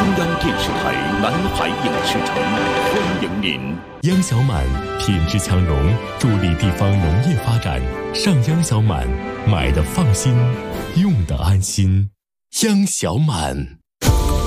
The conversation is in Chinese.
央电视台南海影视城欢迎您。 央小满品质强农，助力地方农业发展。上央小满，买的放心，用的安心。央小满。